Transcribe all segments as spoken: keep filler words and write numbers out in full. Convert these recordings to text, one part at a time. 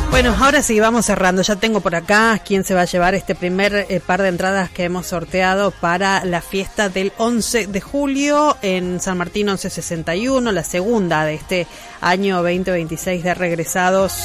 Bueno, ahora sí, vamos cerrando. Ya tengo por acá quién se va a llevar este primer eh, par de entradas que hemos sorteado para la fiesta del once de julio en San Martín once sesenta y uno, la segunda de este año veinte veintiséis de Regresados.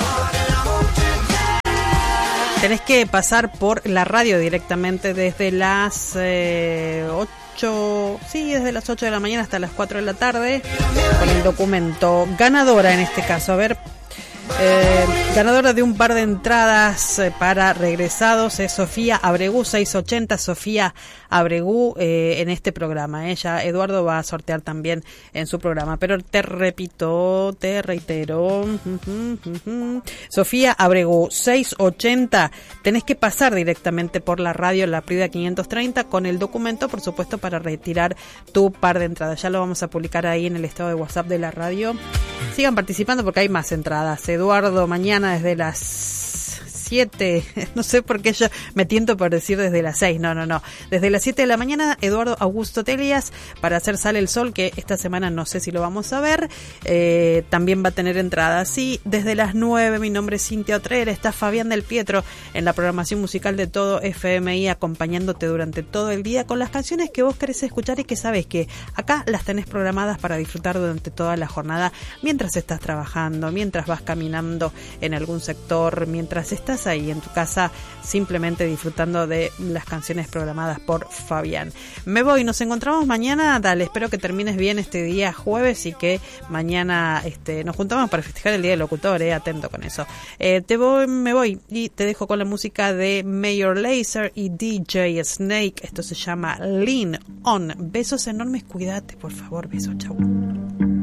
Tenés que pasar por la radio directamente desde las eh, ocho, sí, desde las ocho de la mañana hasta las cuatro de la tarde, con el documento. Ganadora en este caso, a ver... Eh, ganadora de un par de entradas eh, para Regresados es Sofía Abregú, seiscientos ochenta. Sofía Abregú eh, en este programa. Ella, Eduardo va a sortear también en su programa, pero te repito, te reitero. Uh, uh, uh, uh. Sofía Abregú, seiscientos ochenta. Tenés que pasar directamente por la radio La Prida quinientos treinta con el documento, por supuesto, para retirar tu par de entradas. Ya lo vamos a publicar ahí en el estado de WhatsApp de la radio. Sigan participando porque hay más entradas. Eduardo, mañana desde las siete, no sé por qué yo me tiento por decir desde las seis, no, no, no. Desde las siete de la mañana, Eduardo Augusto Telias, para hacer Sale el Sol, que esta semana no sé si lo vamos a ver. Eh, también va a tener entradas. Y desde las nueve, mi nombre es Cintia Otrera, está Fabián del Pietro en la programación musical de Todo F M I, acompañándote durante todo el día con las canciones que vos querés escuchar y que sabés que acá las tenés programadas para disfrutar durante toda la jornada, mientras estás trabajando, mientras vas caminando en algún sector, mientras estás ahí en tu casa simplemente disfrutando de las canciones programadas por Fabián. Me voy, nos encontramos mañana. Dale, espero que termines bien este día jueves y que mañana este, nos juntamos para festejar el Día del Locutor, eh, atento con eso. Eh, te voy, me voy y te dejo con la música de Mayor Lazer y D J Snake. Esto se llama Lean On. Besos enormes, cuídate, por favor, besos, chau.